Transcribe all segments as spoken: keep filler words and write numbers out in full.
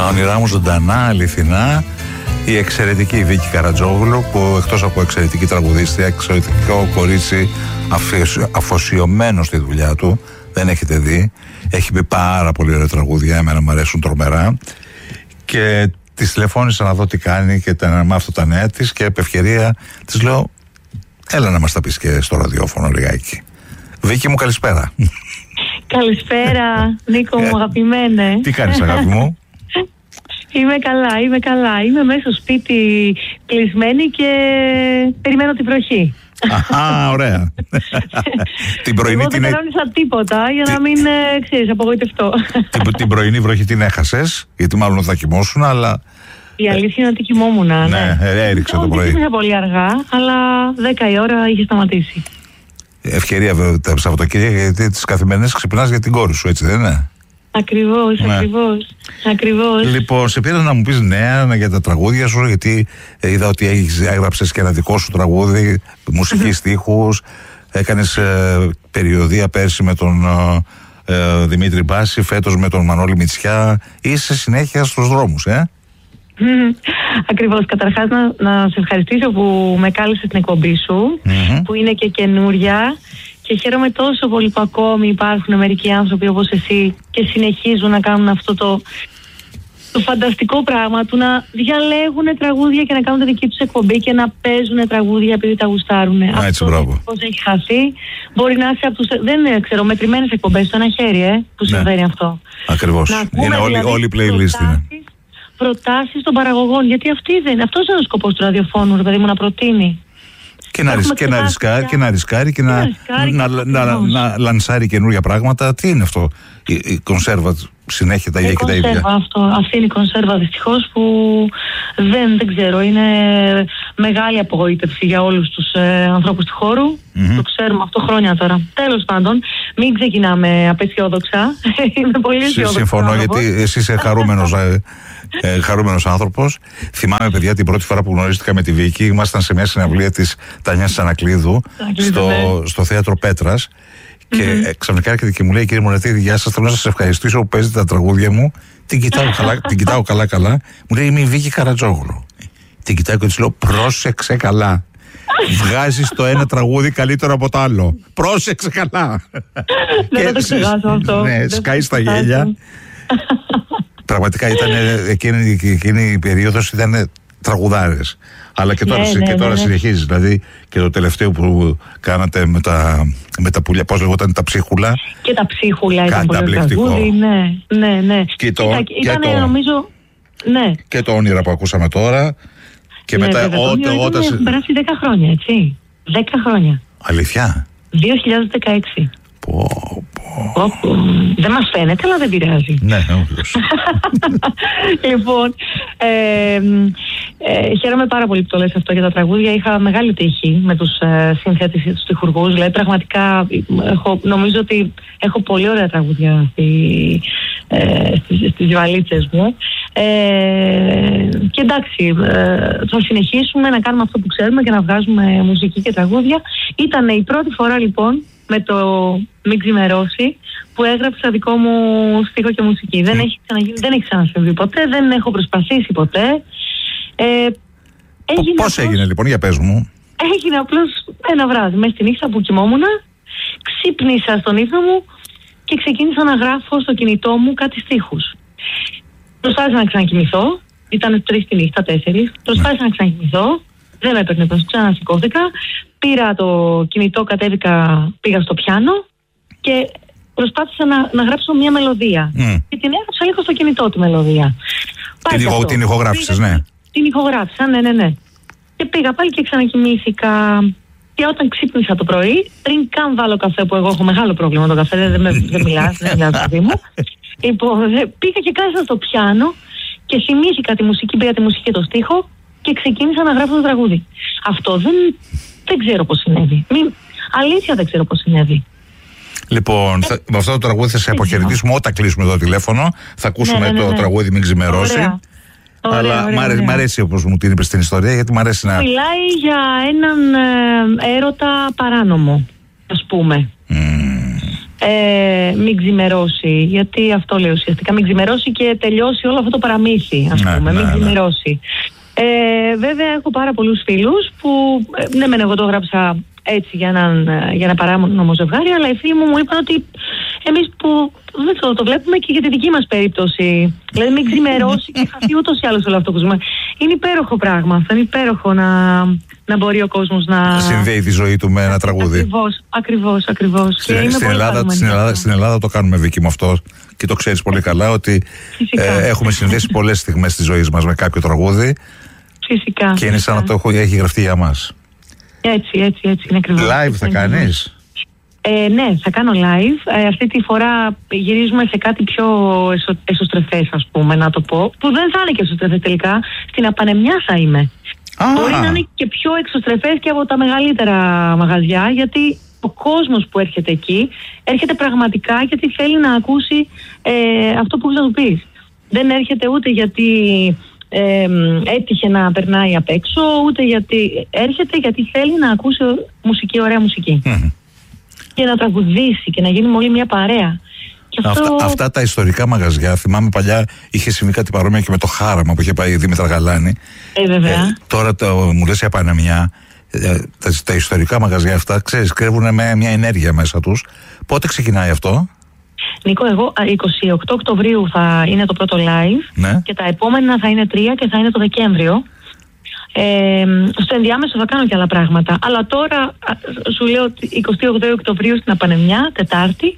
όνειρά μου ζωντανά, αληθινά. Η εξαιρετική Βίκη Καρατζόγλου, που εκτός από εξαιρετική τραγουδίστρια, εξαιρετικό κορίτσι, αφοσιωμένο στη δουλειά του, δεν έχετε δει. Έχει πει πάρα πολύ ωραία τραγούδια, εμένα μου αρέσουν τρομερά. Και της τηλεφώνησα να δω τι κάνει και τα, με αυτά τα νέα της, και επ' ευκαιρία της λέω, έλα να μας τα πεις και στο ραδιόφωνο λιγάκι. Βίκη μου, καλησπέρα. Καλησπέρα, Νίκο μου, αγαπημένε. Τι κάνεις, αγάπη μου? Είμαι καλά, είμαι καλά. Είμαι μέσα στο σπίτι κλεισμένη και περιμένω την βροχή. Αχα, ωραία. Την πρωινή την... δεν κανόνισα τίποτα για να μην, ξέρεις, απογοητευτώ. Την, την πρωινή βροχή την έχασες, γιατί μάλλον θα κοιμώσουν, αλλά... Η αλήθεια είναι ότι κοιμόμουν, ναι. Ναι, έριξε το πρωί. Δεν ξύπνησα πολύ αργά, αλλά δέκα η ώρα είχε σταματήσει. Ευκαιρία βέβαια τα Σαββατοκύριακα, γιατί τις καθημερινές ξυπνάς για την κόρη σου, έτσι δεν είναι? Ακριβώς, ναι. ακριβώς, ακριβώς. Λοιπόν, σε πήρα να μου πεις νέα για τα τραγούδια σου, γιατί είδα ότι έχεις, έγραψες και ένα δικό σου τραγούδι, μουσική στίχους, έκανες ε, περιοδία πέρσι με τον ε, ε, Δημήτρη Μπάση, φέτος με τον Μανώλη Μητσιά. Είσαι συνέχεια στους δρόμους, ε? Ακριβώς. Καταρχάς να, να σε ευχαριστήσω που με κάλεσες στην εκπομπή σου, mm-hmm. που είναι και καινούρια. Και χαίρομαι τόσο πολύ που ακόμη υπάρχουν μερικοί άνθρωποι όπως εσύ και συνεχίζουν να κάνουν αυτό το, το φανταστικό πράγμα του να διαλέγουν τραγούδια και να κάνουν τη δική τους εκπομπή και να παίζουν τραγούδια επειδή τα γουστάρουν. Α, αυτό πώς έχει χαθεί. Μπορεί να είσαι από τους, δεν ξέρω, μετρημένες εκπομπές στο ένα χέρι, ε, που ναι. συμβαίνει αυτό. Ακριβώς. Είναι όλη, δηλαδή, όλη η playlist είναι. Προτάσεις των παραγωγών. Γιατί αυτή δεν, αυτός είναι ο σκοπός του ραδιοφώνου, ρε παιδί μου, να προτείνει. Και να, ρισκ, και, να ρισκάρει, και να ρισκάρει και, και να, ρισκάρει να, να, να, να λανσάρει καινούργια πράγματα. Τι είναι αυτό? Η, η κονσέρβα συνέχεια τα ίδια και τα ίδια. Αυτό, αυτή είναι η κονσέρβα, δυστυχώς, που δεν, δεν ξέρω. Είναι μεγάλη απογοήτευση για όλους τους ε, ανθρώπους του χώρου. Mm-hmm. Το ξέρουμε αυτό χρόνια τώρα. Τέλος πάντων, μην ξεκινάμε απεσιόδοξα. Είμαι πολύ αισιόδοξη. Συμφωνώ, γιατί εσύ είσαι χαρούμενος. Ε, χαρούμενος άνθρωπος. Θυμάμαι, παιδιά, την πρώτη φορά που γνωρίστηκα με τη Βίκη, ήμασταν σε μια συναυλία της Τανιάς Ανακλείδου στο, ναι. στο θέατρο Πέτρας. Και mm-hmm. ξαφνικά έρχεται και μου λέει, κύριε Μουρατίδη, γεια σας, θέλω να σας ευχαριστήσω που παίζετε τα τραγούδια μου. Την κοιτάω καλά, την κοιτάω καλά, καλά. Μου λέει, είμαι η Βίκη Καρατζόγλου. Την κοιτάω και της λέω, πρόσεξε καλά. Βγάζεις το ένα τραγούδι καλύτερο από το άλλο. Πρόσεξε καλά. Δεν θα το ξεχάσω αυτό. Ναι, σκάει στα γέλια. Πραγματικά ήταν εκείνη, εκείνη η περίοδος, ήταν τραγουδάρες. Αλλά και τώρα, ναι, ναι, και τώρα ναι, ναι. συνεχίζεις. Δηλαδή και το τελευταίο που κάνατε με τα, με τα πουλιά, πώς λεγόταν, τα ψίχουλα. Και τα ψίχουλα ήταν πολύ τραγούδι, ναι, ναι, ναι. Και το, Κοίτα, και ήταν, το, νομίζω, ναι. Και το όνειρα που ακούσαμε τώρα. Και ναι, μετά όταν... Έχουν περάσει δέκα χρόνια, έτσι. δέκα χρόνια. Αλήθεια? δύο χιλιάδες δεκαέξι. Πω, πω. Oh, δεν μας φαίνεται, αλλά δεν πειράζει. Ναι, όντως. Λοιπόν, ε, ε, χαίρομαι πάρα πολύ που το λες αυτό για τα τραγούδια. Είχα μεγάλη τύχη με τους ε, συνθέτες, τους τυχουργούς. Δηλαδή, πραγματικά έχω, νομίζω ότι έχω πολύ ωραία τραγούδια στη, ε, στις, στις βαλίτσες μου. Ε, και εντάξει, ε, θα συνεχίσουμε να κάνουμε αυτό που ξέρουμε και να βγάζουμε μουσική και τραγούδια. Ήταν η πρώτη φορά, λοιπόν, με το Μην Ξημερώσει, που έγραψα δικό μου στίχο και μουσική. Mm. Δεν έχει ξαναγίνει, δεν έχει ξανασυμβεί ποτέ, δεν έχω προσπαθήσει ποτέ. Ε, έγινε Πώς απλώς, έγινε λοιπόν, για πες μου? Έγινε απλώς ένα βράδυ, μέσα στη νύχτα που κοιμόμουν, ξύπνησα στον ύπνο μου και ξεκίνησα να γράφω στο κινητό μου κάτι στίχους. Προσπάθησα να ξανακοιμηθώ, ήταν τρεις τη νύχτα, τέσσερις. Προσπάθησα mm. να ξανακοιμηθώ, δεν με έπαιρνε, ξανασηκώθηκα. Πήρα το κινητό, κατέβηκα, πήγα στο πιάνο και προσπάθησα να, να γράψω μια μελωδία. Mm. Και την έγραψα λίγο στο κινητό τη μελωδία. Την, ηχο, την ηχογράφησες, ναι. Την ηχογράφησα, ναι, ναι, ναι. Και πήγα πάλι και ξανακοιμήθηκα. Και όταν ξύπνησα το πρωί, πριν καν βάλω καφέ, που εγώ έχω μεγάλο πρόβλημα με το καφέ, δεν, δεν, δεν μιλάς, δεν μιλάς παιδί μου. Λοιπόν, πήγα και κάθισα στο πιάνο και θυμήθηκα τη μουσική, πήγα τη μουσική και το στίχο και ξεκίνησα να γράφω το τραγούδι. Αυτό δεν, δεν ξέρω πώς συνέβη. Μην, αλήθεια δεν ξέρω πώς συνέβη. Λοιπόν, θα, με αυτό το τραγούδι θα σε αποχαιρετήσουμε όταν κλείσουμε το τηλέφωνο. Θα ακούσουμε ναι, ναι, ναι, ναι. το τραγούδι Μην Ξημερώσει. Ωραία. Ωραία, αλλά ωραία, μ' αρέσει, ωραία. αρέσει όπως μου την είπες στην ιστορία, γιατί μ' αρέσει να... Μιλάει για έναν ε, έρωτα παράνομο, ας πούμε. Mm. Ε, μην ξημερώσει, γιατί αυτό λέει ουσιαστικά, μην ξημερώσει και τελειώσει όλο αυτό το παραμύθι, ας πούμε, ναι, μην ναι, ξημερώσει. Ναι. Ε, βέβαια έχω πάρα πολλούς φίλους που, ναι μεν εγώ το έγραψα έτσι για, έναν, για ένα παράνομο ζευγάρι, αλλά οι φίλοι μου μου είπαν ότι εμείς που δεν το, το βλέπουμε και για τη δική μας περίπτωση, δηλαδή μην ξημερώσει και χαθεί ούτως ή άλλως όλο αυτό που ζούμε. Είναι υπέροχο πράγμα αυτό, είναι υπέροχο να, να μπορεί ο κόσμος να συνδέει τη ζωή του με ένα τραγούδι. Ακριβώς, ακριβώς, ακριβώς. Στην, και στην, Ελλάδα, στην, Ελλάδα, στην Ελλάδα το κάνουμε, Βίκη, με αυτό και το ξέρεις πολύ καλά ότι ε, έχουμε συνδέσει πολλές στιγμές της ζωής μας με κάποιο τραγούδι. Φυσικά. Και είναι σαν να το έχω, έχει γραφτεί για μας. Έτσι, έτσι, έτσι είναι ακριβώς. Live θα κάνεις? Ε, ναι, θα κάνω live. Ε, αυτή τη φορά γυρίζουμε σε κάτι πιο εσω, εσωστρεφές, ας πούμε, να το πω. Που δεν θα είναι και εσωστρεφές τελικά. Στην Απανεμιά θα είμαι. Ah. Μπορεί να είναι και πιο εξωστρεφές και από τα μεγαλύτερα μαγαζιά, γιατί ο κόσμος που έρχεται εκεί έρχεται πραγματικά γιατί θέλει να ακούσει ε, αυτό που θα του πεις. Δεν έρχεται ούτε γιατί Ε, έτυχε να περνάει απ' έξω, ούτε γιατί έρχεται γιατί θέλει να ακούσει μουσική, ωραία μουσική. Mm-hmm. Και να τραγουδήσει και να γίνουμε όλοι μια παρέα. Και αυτό... αυτά, αυτά τα ιστορικά μαγαζιά, θυμάμαι παλιά είχε συμβεί κάτι παρόμοιο και με το Χάραμα που είχε πάει η Δήμητρα Γαλάνη. Ε, βέβαια. Ε, τώρα το, μου λες η Απανεμιά, ε, τα, τα ιστορικά μαγαζιά αυτά, ξέρεις, κρύβουν με μια ενέργεια μέσα τους. Πότε ξεκινάει αυτό? Νίκο, εγώ εικοστή ογδόη Οκτωβρίου θα είναι το πρώτο live, ναι. Και τα επόμενα θα είναι τρία και θα είναι το Δεκέμβριο. Ε, στο ενδιάμεσο θα κάνω και άλλα πράγματα. Αλλά τώρα σου λέω ότι εικοστή ογδόη Οκτωβρίου στην Απανεμιά, Τετάρτη.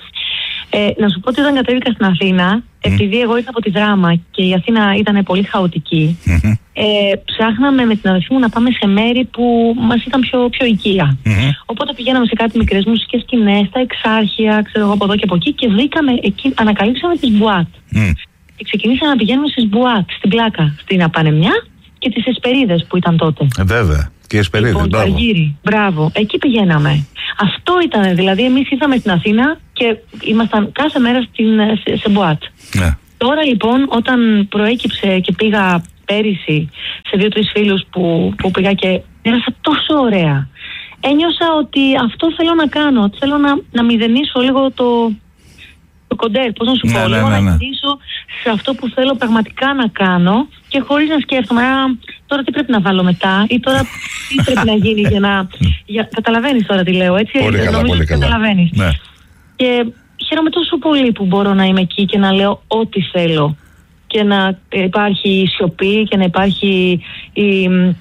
Ε, να σου πω ότι όταν κατέβηκα στην Αθήνα, mm. επειδή εγώ ήρθα από τη Δράμα και η Αθήνα ήταν πολύ χαοτική, mm-hmm. ε, ψάχναμε με την αδερφή μου να πάμε σε μέρη που μας ήταν πιο, πιο οικία. Mm-hmm. Οπότε πηγαίναμε σε κάτι μικρές μουσικές σκηνές, τα Εξάρχεια, ξέρω εγώ από εδώ και από εκεί, και βρήκαμε εκεί, ανακαλύψαμε τις μπουάτ. Mm. Και ξεκινήσαμε να πηγαίνουμε στις μπουάτ, στην Πλάκα, στην Απανεμιά και τις Εσπερίδες που ήταν τότε. Ε, βέβαια. Και Εσπερίδες, λοιπόν, μπράβο. Αργύρι, μπράβο. Εκεί πηγαίναμε. Αυτό ήταν, δηλαδή εμείς ήρθαμε στην Αθήνα και ήμασταν κάθε μέρα στην, σε, σε μπουάτ. Ναι. Τώρα λοιπόν όταν προέκυψε και πήγα πέρυσι σε δύο-τρεις φίλους που, που πήγα και έρασα τόσο ωραία. Ένιωσα ότι αυτό θέλω να κάνω, ότι θέλω να, να μηδενίσω λίγο το, το κοντέρ, πώς να σου πω, ναι, λίγο ναι, ναι, ναι. να γυρίσω σε αυτό που θέλω πραγματικά να κάνω και χωρίς να σκέφτομαι α, τώρα τι πρέπει να βάλω μετά ή τώρα τι πρέπει να γίνει για να... Για, καταλαβαίνεις τώρα τι λέω, έτσι? Πολύ καλά, νομίζω πολύ καλά. Καταλαβαίνεις. Ναι. Και χαίρομαι τόσο πολύ που μπορώ να είμαι εκεί και να λέω ό,τι θέλω και να υπάρχει η σιωπή και να υπάρχει η,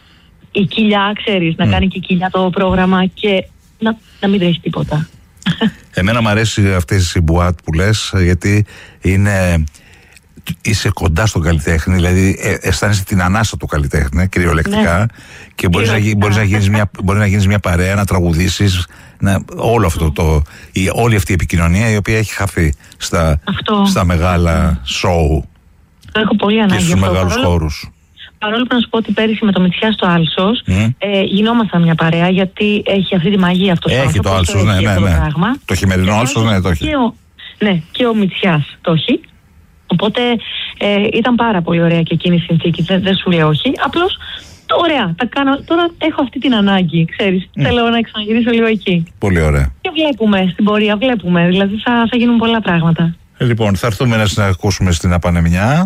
η κοιλιά, ξέρεις, mm. να κάνει και η κοιλιά το πρόγραμμα και να, να μην τρέχει τίποτα. Εμένα μου αρέσει αυτές οι μπουάτ που λες, γιατί είναι, είσαι κοντά στον καλλιτέχνη, δηλαδή ε, αισθάνεσαι την ανάσα του καλλιτέχνη κυριολεκτικά, ναι. Και μπορείς να, μπορείς να γίνεις μια, μπορεί να γίνεις μια παρέα, να τραγουδήσεις, να, όλο αυτό το, η, όλη αυτή η επικοινωνία η οποία έχει χαθεί στα, στα μεγάλα σοου. Το έχω πολύ ανάγκη. Και στους μεγάλους παρόλο, χώρους. Παρόλο που να σου πω ότι πέρυσι με το Μητσιά στο Άλσος mm. ε, γινόμασταν μια παρέα, γιατί έχει αυτή τη μαγεία αυτός ο άνθρωπος. Έχει το Άλσος, ναι, ναι, ναι. Το, το χειμερινό Άλσος, ναι, το έχει. Και ο, ναι, και ο Μητσιάς το έχει. Οπότε ε, ήταν πάρα πολύ ωραία και εκείνη η συνθήκη, δεν, δεν σου λέω όχι. Απλώς ωραία, τα κάνω. Τώρα έχω αυτή την ανάγκη, ξέρεις. Mm. Θέλω να ξαναγυρίσω λίγο εκεί. Πολύ ωραία. Και βλέπουμε στην πορεία, βλέπουμε. Δηλαδή θα, θα γίνουν πολλά πράγματα. Ε, λοιπόν, θα έρθουμε να συνακούσουμε στην Απανεμιά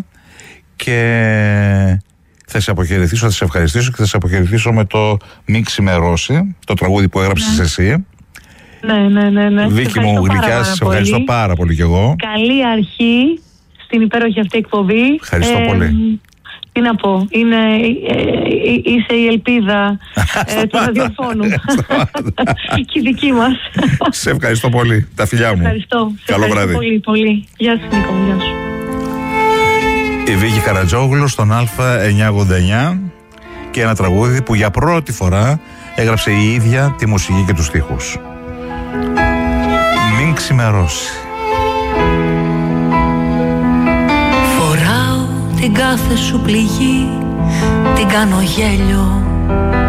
και θα σε αποχαιρετήσω, θα σε ευχαριστήσω και θα σε αποχαιρετήσω με το Μην Ξημερώσει, το τραγούδι που έγραψες ναι. εσύ. Ναι, ναι, ναι. ναι. Βίκη μου γλυκιά, σε ευχαριστώ πάρα πολύ κι εγώ. Καλή αρχή στην υπέροχη αυτή εκπομπή. Ευχαριστώ ε, πολύ. Τι να πω, είναι, ε, ε, είσαι η ελπίδα ε, του ραδιοφώνου και η δική μας. Σε ευχαριστώ πολύ, τα φιλιά μου. Ευχαριστώ. Καλό ευχαριστώ βράδυ. Πολύ, πολύ. Γεια σου Νίκο, γεια σου. Η Βίκη Καρατζόγλου στον Α εννιακόσια ογδόντα εννιά και ένα τραγούδι που για πρώτη φορά έγραψε η ίδια τη μουσική και τους στίχους. Μην ξημερώσει. Φοράω την κάθε σου πληγή, την κάνω γέλιο